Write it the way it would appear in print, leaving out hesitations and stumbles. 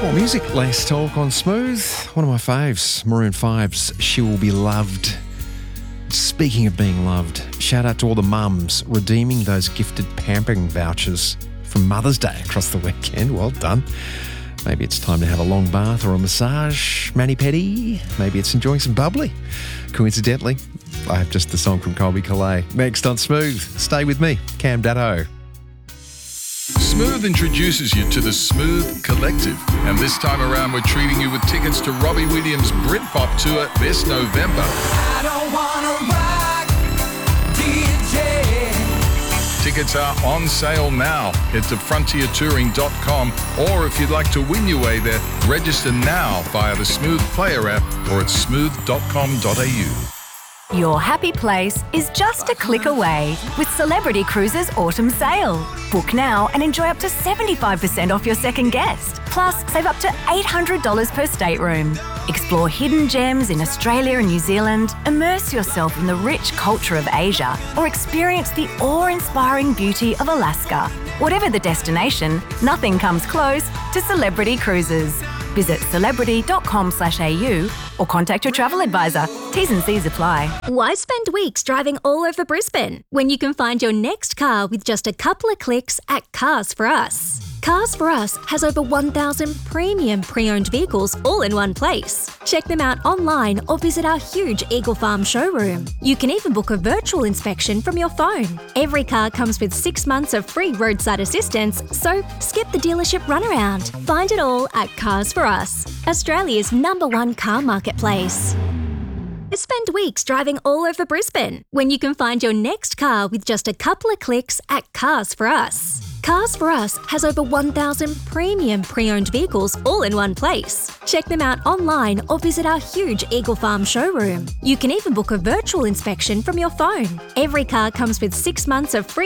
More music, less talk on Smooth. One of my faves, Maroon 5's She Will Be Loved. Speaking of being loved, shout out to all the mums redeeming those gifted pampering vouchers from Mother's Day across the weekend. Well done. Maybe it's time to have a long bath or a massage, mani-pedi. Maybe it's enjoying some bubbly. Coincidentally, I have just the song from Colby Calais. Next on Smooth, stay with me, Cam Datto. Smooth introduces you to the Smooth Collective, and this time around we're treating you with tickets to Robbie Williams' Britpop tour this November. I don't wanna rock, DJ. Tickets are on sale now. Head to frontiertouring.com, or if you'd like to win your way there, register now via the Smooth Player app or at smooth.com.au. Your happy place is just a click away with Celebrity Cruises Autumn Sale. Book now and enjoy up to 75% off your second guest. Plus, save up to $800 per stateroom. Explore hidden gems in Australia and New Zealand, immerse yourself in the rich culture of Asia, or experience the awe-inspiring beauty of Alaska. Whatever the destination, nothing comes close to Celebrity Cruises. Visit celebrity.com/au or contact your travel advisor. T's and C's apply. Why spend weeks driving all over Brisbane when you can find your next car with just a couple of clicks at Cars for Us? Cars for Us has over 1,000 premium pre-owned vehicles all in one place. Check them out online or visit our huge Eagle Farm showroom. You can even book a virtual inspection from your phone. Every car comes with 6 months of free roadside assistance, so skip the dealership runaround. Find it all at Cars for Us, Australia's #1 car marketplace. Spend weeks driving all over Brisbane when you can find your next car with just a couple of clicks at Cars for Us. Cars for Us has over 1,000 premium pre-owned vehicles all in one place. Check them out online or visit our huge Eagle Farm showroom. You can even book a virtual inspection from your phone. Every car comes with 6 months of free